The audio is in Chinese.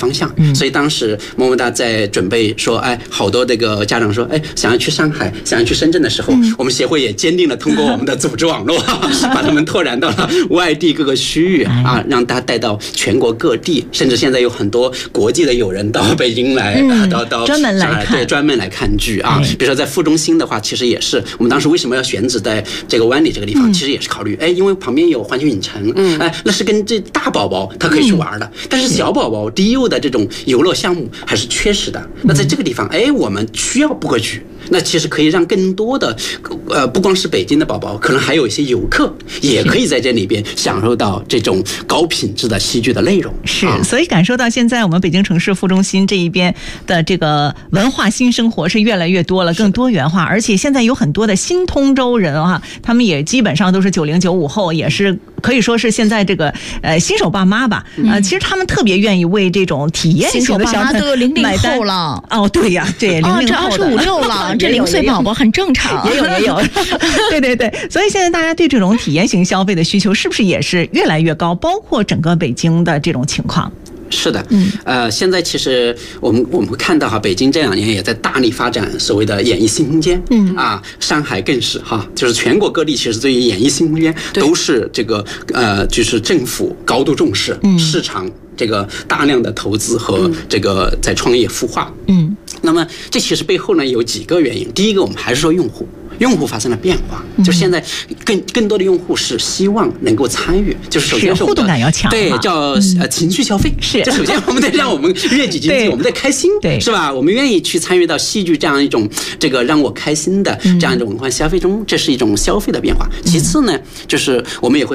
方向。所以当时么么哒在准备说，哎，好多这个家长说，哎，想要去上海，想要去深圳的时候，我们协会也坚定了通过我们的组织网络，把他们拓展到了外地各个区域啊，让他带到全国各地，甚至现在有很多国际的友人到北京来，到专门来看， 对，专门来看剧啊。比如说在副中心的话，其实也是我们当时为什么要选址在这个湾里这个地方，其实也是考虑，哎，因为旁边有环球影城，哎，那是跟这大宝宝他可以去玩的，但是小宝宝低幼的这种游乐项目还是缺失的。那在这个地方，哎，我们需要布个局，那其实可以让更多的不光是北京的宝宝，可能还有一些游客也可以在这里边享受到这种高品质的戏剧的内容。 是，所以感受到现在我们北京城市副中心这一边的这个文化新生活是越来越多了，更多元化，而且现在有很多的新通州人啊，他们也基本上都是90、95后，也是可以说是现在这个新手爸妈吧。其实他们特别愿意为这种体验型的小朋友买单了。 哦，对呀，对，00后的， 这25、6了，这0岁宝宝很正常， 也有，对对对，所以现在大家对这种体验型消费的需求是不是也是越来越高？包括整个北京的这种情况。 是的，现在其实我们会看到哈，北京这2年也在大力发展所谓的演艺新空间，上海更是哈，就是全国各地其实对于演艺新空间都是这个就是政府高度重视，市场这个大量的投资和这个在创业孵化，那么这其实背后呢有几个原因，第一个我们还是说用户发生了变化，就是现在更多的用户是希望能够参与，就是首先是互动感要强， 对，叫情绪消费， 是， 就首先我们得让我们悦己经济，我们得开心，对，是吧？我们愿意去参与到戏剧这样一种这个让我开心的这样一种文化消费中，这是一种消费的变化。其次呢，就是我们也会